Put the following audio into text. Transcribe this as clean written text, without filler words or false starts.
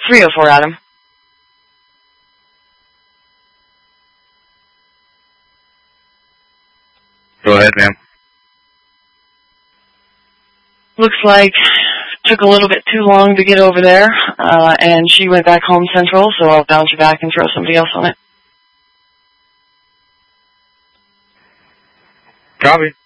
304, Adam. Go ahead, ma'am. Looks like took a little bit too long to get over there, and she went back home central, so I'll bounce you back and throw somebody else on it. Copy.